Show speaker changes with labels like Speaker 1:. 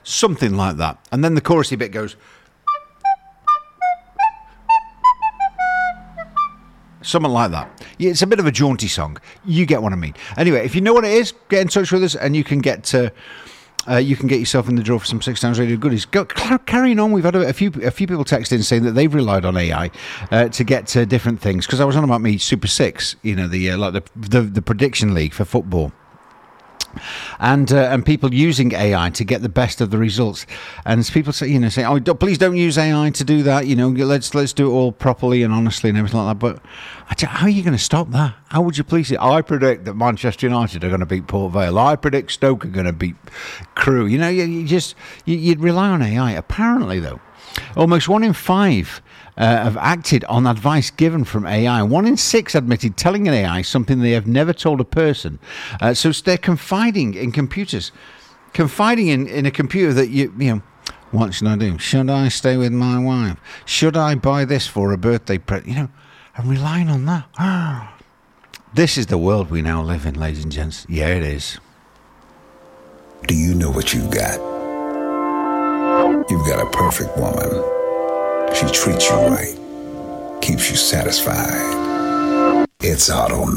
Speaker 1: something like that. And then the chorusy bit goes... something like that. Yeah, it's a bit of a jaunty song. You get what I mean. Anyway, if you know what it is, get in touch with us, and you can get yourself in the draw for some 6 Times Radio goodies. Carrying on, we've had a few people text in saying that they've relied on AI to get to different things. Because I was on about me Super 6, the prediction league for football. And people using AI to get the best of the results, and people say, oh, please don't use AI to do that. Let's do it all properly and honestly and everything like that. But how are you going to stop that? How would you police it? I predict that Manchester United are going to beat Port Vale. I predict Stoke are going to beat Crewe. You'd rely on AI. Apparently, though, almost 1 in 5 have acted on advice given from AI. 1 in 6 admitted telling an AI something they have never told a person. So they're confiding in computers. Confiding in a computer that what should I do? Should I stay with my wife? Should I buy this for a birthday present? I'm relying on that. This is the world we now live in, ladies and gents. Yeah, it is.
Speaker 2: Do you know what you've got? You've got a perfect woman. She treats you right, keeps you satisfied. It's automatic.